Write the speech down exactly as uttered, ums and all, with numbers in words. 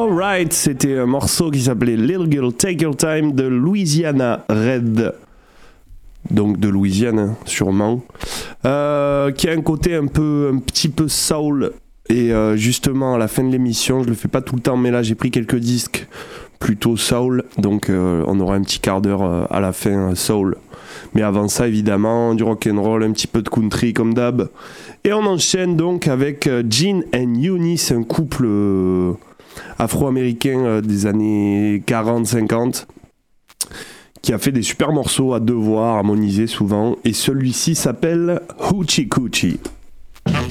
Alright, c'était un morceau qui s'appelait Little Girl Take Your Time de Louisiana Red. Donc de Louisiane, sûrement. Euh, qui a un côté un peu, un petit peu soul. Et euh, justement, à la fin de l'émission, je le fais pas tout le temps, mais là j'ai pris quelques disques plutôt soul. Donc euh, on aura un petit quart d'heure euh, à la fin euh, soul. Mais avant ça, évidemment, du rock'n'roll, un petit peu de country comme d'hab. Et on enchaîne donc avec euh, Gene and Eunice, un couple euh, afro-américain euh, des années quarante cinquante. Qui a fait des super morceaux à deux voix, harmonisés souvent. Et celui-ci s'appelle Hoochie Coochie.